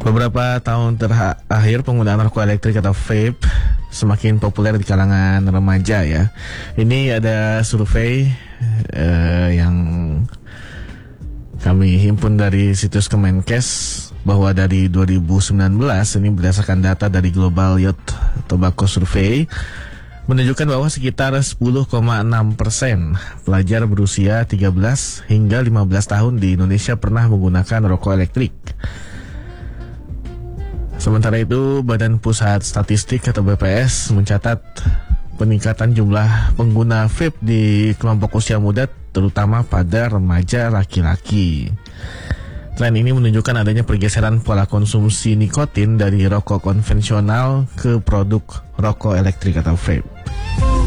Beberapa tahun terakhir penggunaan rokok elektrik atau vape semakin populer di kalangan remaja ya. Ini ada survei yang kami himpun dari situs Kemenkes bahwa dari 2019 ini berdasarkan data dari Global Youth Tobacco Survey menunjukkan bahwa sekitar 10,6% pelajar berusia 13 hingga 15 tahun di Indonesia pernah menggunakan rokok elektrik. Sementara itu, Badan Pusat Statistik atau BPS mencatat peningkatan jumlah pengguna vape di kelompok usia muda, terutama pada remaja laki-laki. Tren ini menunjukkan adanya pergeseran pola konsumsi nikotin dari rokok konvensional ke produk rokok elektrik atau vape.